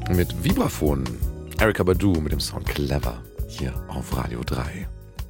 Mit Vibraphon. Erykah Badu mit dem Song Clever hier auf Radio 3.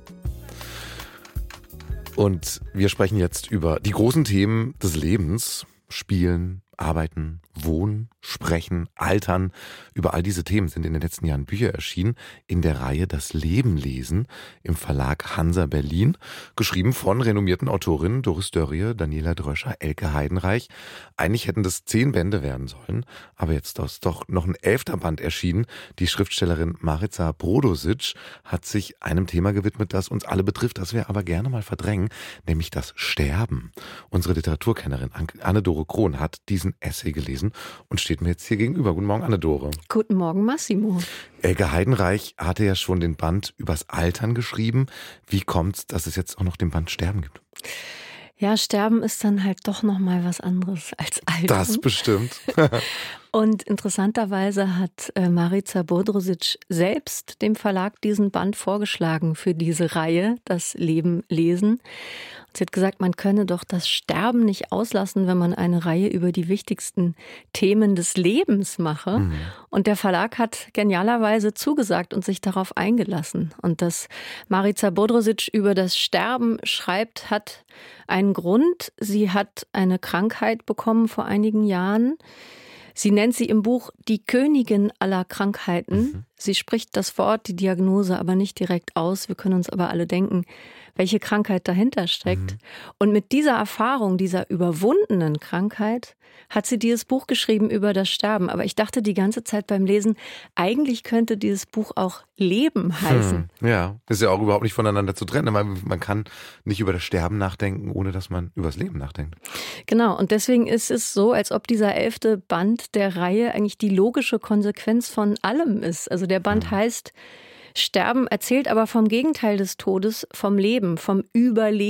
Und wir sprechen jetzt über die großen Themen des Lebens. Spielen, arbeiten, wohnen, sprechen, altern. Über all diese Themen sind in den letzten Jahren Bücher erschienen in der Reihe Das Leben lesen im Verlag Hansa Berlin. Geschrieben von renommierten Autorinnen Doris Dörrie, Daniela Dröscher, Elke Heidenreich. Eigentlich hätten das 10 Bände werden sollen, aber jetzt ist doch noch ein 11. Band erschienen. Die Schriftstellerin Marica Brodosic hat sich einem Thema gewidmet, das uns alle betrifft, das wir aber gerne mal verdrängen, nämlich das Sterben. Unsere Literaturkennerin Anne-Dore Krohn hat diesen Essay gelesen und steht mir jetzt hier gegenüber. Guten Morgen, Anne-Dore. Guten Morgen, Massimo. Elke Heidenreich hatte ja schon den Band übers Altern geschrieben. Wie kommt's, dass es jetzt auch noch den Band Sterben gibt? Ja, Sterben ist dann halt doch noch mal was anderes als Altern. Das bestimmt. Und interessanterweise hat Marica Brodosic selbst dem Verlag diesen Band vorgeschlagen für diese Reihe, das Leben lesen. Und sie hat gesagt, man könne doch das Sterben nicht auslassen, wenn man eine Reihe über die wichtigsten Themen des Lebens mache. Mhm. Und der Verlag hat genialerweise zugesagt und sich darauf eingelassen. Und dass Marica Brodosic über das Sterben schreibt, hat einen Grund. Sie hat eine Krankheit bekommen vor einigen Jahren. Sie nennt sie im Buch die Königin aller Krankheiten. Mhm. Sie spricht das Wort, die Diagnose aber nicht direkt aus. Wir können uns aber alle denken, welche Krankheit dahinter steckt. Mhm. Und mit dieser Erfahrung, dieser überwundenen Krankheit, hat sie dieses Buch geschrieben über das Sterben. Aber ich dachte die ganze Zeit beim Lesen, eigentlich könnte dieses Buch auch Leben heißen. Ja, ist ja auch überhaupt nicht voneinander zu trennen. Man kann nicht über das Sterben nachdenken, ohne dass man über das Leben nachdenkt. Genau, und deswegen ist es so, als ob dieser 11. Band der Reihe eigentlich die logische Konsequenz von allem ist. Also der Band heißt Sterben, erzählt aber vom Gegenteil des Todes, vom Leben, vom Überleben.